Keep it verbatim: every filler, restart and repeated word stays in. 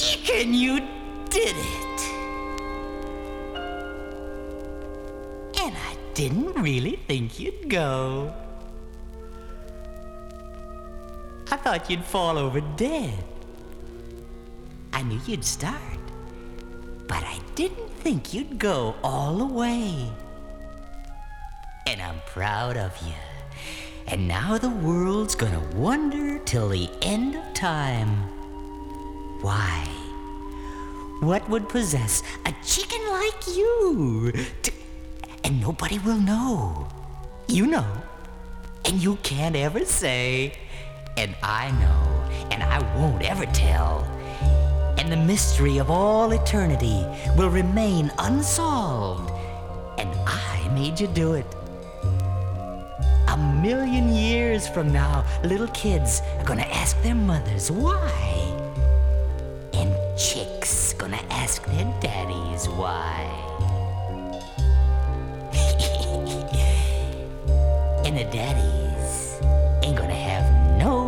Chicken, you did it. And I didn't really think you'd go. I thought you'd fall over dead. I knew you'd start, but I didn't think you'd go all the way. And I'm proud of you. And now the world's gonna wonder till the end of time. Why? What would possess a chicken like you? To... And nobody will know. You know. And you can't ever say. And I know, and I won't ever tell. And the mystery of all eternity will remain unsolved. And I made you do it. A million years from now, little kids are gonna ask their mothers why. And chicks gonna ask their daddies why. And the daddies